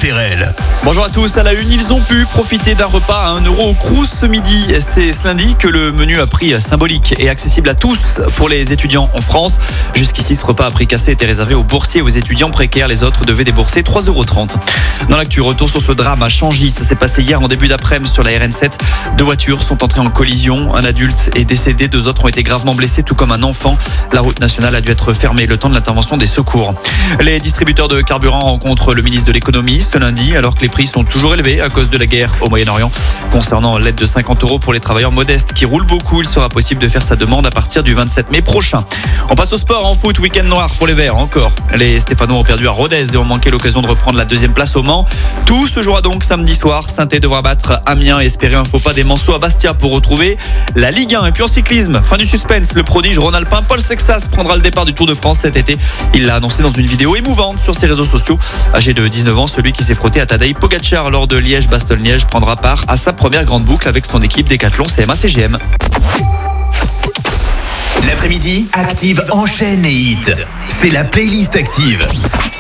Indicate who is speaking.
Speaker 1: Perel.
Speaker 2: Bonjour à tous, à la une, ils ont pu profiter d'un repas à 1 € au Crous ce midi. C'est ce lundi que le menu à prix symbolique est accessible à tous pour les étudiants en France. Jusqu'ici, ce repas à prix cassé était réservé aux boursiers et aux étudiants précaires. Les autres devaient débourser 3,30 €. Dans l'actu, retour sur ce drame à Changy. Ça s'est passé hier en début d'après-midi sur la RN7. 2 voitures sont entrées en collision. Un adulte est décédé, 2 autres ont été gravement blessés, tout comme un enfant. La route nationale a dû être fermée le temps de l'intervention des secours. Les distributeurs de carburant rencontrent le ministre de l'économie ce lundi, alors que les prix sont toujours élevés à cause de la guerre au Moyen-Orient. Concernant l'aide de 50 € pour les travailleurs modestes qui roulent beaucoup, il sera possible de faire sa demande à partir du 27 mai prochain. On passe au sport en foot, week-end noir pour les Verts encore. Les Stéphanois ont perdu à Rodez et ont manqué l'occasion de reprendre la 2e place au Mans. Tout se jouera donc samedi soir. Saint-Étienne devra battre Amiens et espérer un faux pas des Manceaux à Bastia pour retrouver la Ligue 1. Et puis en cyclisme, fin du suspense, le prodige rhône-alpin Paul Sexas prendra le départ du Tour de France cet été. Il l'a annoncé dans une vidéo émouvante sur ses réseaux sociaux. Âgé de 19 ans, celui qui s'est frotté à Tadej Pogacar lors de Liège-Bastogne-Liège prendra part à sa première grande boucle avec son équipe Décathlon CMA-CGM.
Speaker 1: L'après-midi, Active enchaîne les hits. C'est la playlist Active.